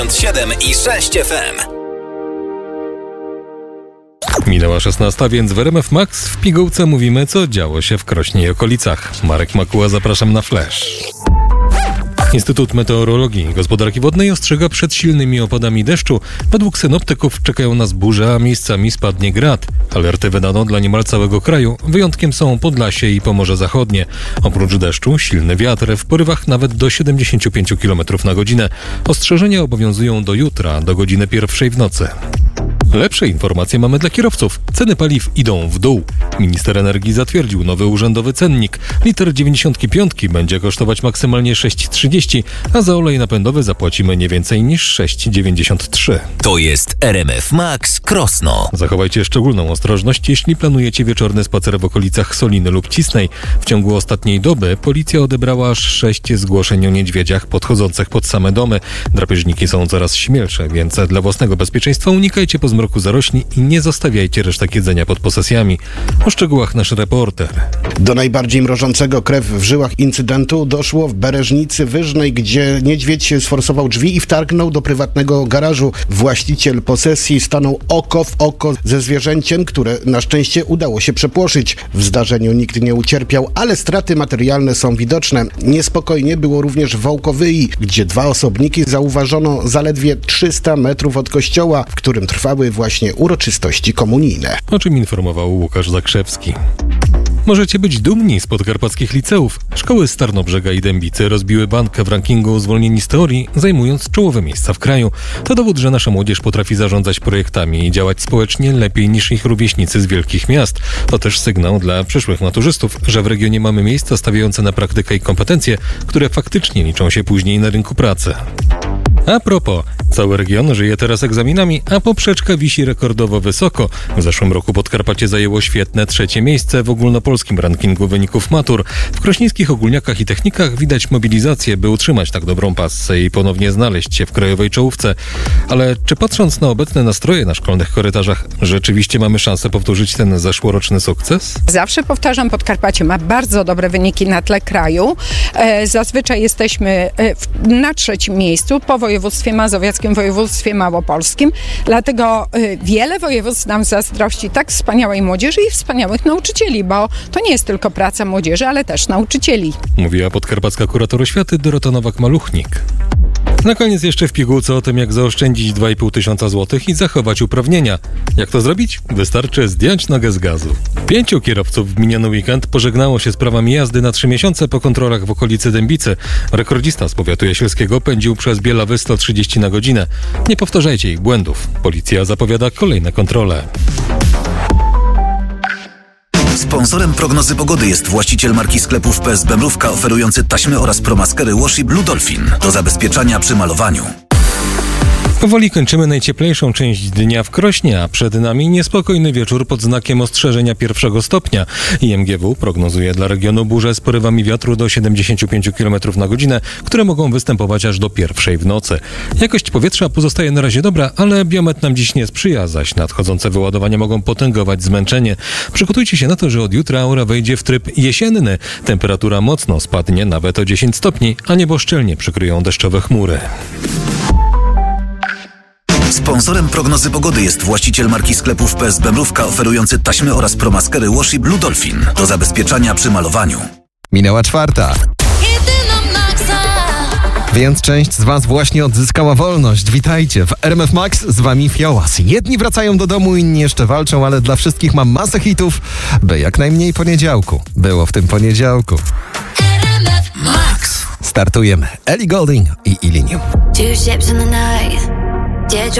7 i 6 FM. Minęła 16, więc w RMF Max w pigułce mówimy, co działo się w Krośnie i okolicach. Marek Makuła, zapraszam na Flash. Instytut Meteorologii i Gospodarki Wodnej ostrzega przed silnymi opadami deszczu. Według synoptyków czekają nas burze, a miejscami spadnie grad. Alerty wydano dla niemal całego kraju. Wyjątkiem są Podlasie i Pomorze Zachodnie. Oprócz deszczu silny wiatr w porywach nawet do 75 km na godzinę. Ostrzeżenia obowiązują do jutra, do godziny 1 w nocy. Lepsze informacje mamy dla kierowców. Ceny paliw idą w dół. Minister energii zatwierdził nowy urzędowy cennik. Liter 95 będzie kosztować maksymalnie 6,30, a za olej napędowy zapłacimy nie więcej niż 6,93. To jest RMF Max Krosno. Zachowajcie szczególną ostrożność, jeśli planujecie wieczorny spacer w okolicach Soliny lub Cisnej. W ciągu ostatniej doby policja odebrała aż 6 zgłoszeń o niedźwiedziach podchodzących pod same domy. Drapieżniki są coraz śmielsze, więc dla własnego bezpieczeństwa unikajcie po zmroku zarośli i nie zostawiajcie resztek jedzenia pod posesjami. O szczegółach nasz reporter. Do najbardziej mrożącego krew w żyłach incydentu doszło w Bereżnicy Wyżnej, gdzie niedźwiedź sforsował drzwi i wtargnął do prywatnego garażu. Właściciel posesji stanął oko w oko ze zwierzęciem, które na szczęście udało się przepłoszyć. W zdarzeniu nikt nie ucierpiał, ale straty materialne są widoczne. Niespokojnie było również w Wołkowyi, gdzie 2 osobniki zauważono zaledwie 300 metrów od kościoła, w którym trwały właśnie uroczystości komunijne. O czym informował Łukasz Zakrzewski. Możecie być dumni z podkarpackich liceów. Szkoły z Tarnobrzega i Dębicy rozbiły bańkę w rankingu zwolnieni z teorii, zajmując czołowe miejsca w kraju. To dowód, że nasza młodzież potrafi zarządzać projektami i działać społecznie lepiej niż ich rówieśnicy z wielkich miast. To też sygnał dla przyszłych maturzystów, że w regionie mamy miejsca stawiające na praktykę i kompetencje, które faktycznie liczą się później na rynku pracy. A propos, cały region żyje teraz egzaminami, a poprzeczka wisi rekordowo wysoko. W zeszłym roku Podkarpacie zajęło świetne 3. miejsce w ogólnopolskim rankingu wyników matur. W krośnieńskich ogólniakach i technikach widać mobilizację, by utrzymać tak dobrą passę i ponownie znaleźć się w krajowej czołówce. Ale czy patrząc na obecne nastroje na szkolnych korytarzach, rzeczywiście mamy szansę powtórzyć ten zeszłoroczny sukces? Zawsze powtarzam, Podkarpacie ma bardzo dobre wyniki na tle kraju. Zazwyczaj jesteśmy na 3. miejscu po województwie mazowieckim, województwie małopolskim. Dlatego wiele województw nam zazdrości tak wspaniałej młodzieży i wspaniałych nauczycieli, bo to nie jest tylko praca młodzieży, ale też nauczycieli. Mówiła podkarpacka kurator oświaty Dorota Nowak-Maluchnik. Na koniec jeszcze w pigułce o tym, jak zaoszczędzić 2,5 tysiąca złotych i zachować uprawnienia. Jak to zrobić? Wystarczy zdjąć nogę z gazu. 5 kierowców w miniony weekend pożegnało się z prawami jazdy na 3 miesiące po kontrolach w okolicy Dębicy. Rekordzista z powiatu jasielskiego pędził przez Bielawy 130 na godzinę. Nie powtarzajcie ich błędów. Policja zapowiada kolejne kontrole. Sponsorem prognozy pogody jest właściciel marki sklepów PSB Mrówka, oferujący taśmy oraz promaskery Washi Blue Dolphin do zabezpieczania przy malowaniu. Powoli kończymy najcieplejszą część dnia w Krośnie, a przed nami niespokojny wieczór pod znakiem ostrzeżenia 1 stopnia. IMGW prognozuje dla regionu burze z porywami wiatru do 75 km na godzinę, które mogą występować aż do 1 w nocy. Jakość powietrza pozostaje na razie dobra, ale biometr nam dziś nie sprzyja, zaś nadchodzące wyładowania mogą potęgować zmęczenie. Przygotujcie się na to, że od jutra aura wejdzie w tryb jesienny. Temperatura mocno spadnie, nawet o 10 stopni, a niebo szczelnie przykryją deszczowe chmury. Sponsorem prognozy pogody jest właściciel marki sklepów PSB Mrówka, oferujący taśmy oraz promaskery Washi Blue Dolphin do zabezpieczania przy malowaniu. Minęła 4. Więc część z Was właśnie odzyskała wolność. Witajcie w RMF Max, z Wami Fiołas. Jedni wracają do domu, inni jeszcze walczą, ale dla wszystkich mam masę hitów, by jak najmniej poniedziałku było w tym poniedziałku. RMF Max. Startujemy. Ellie Goulding i Illenium.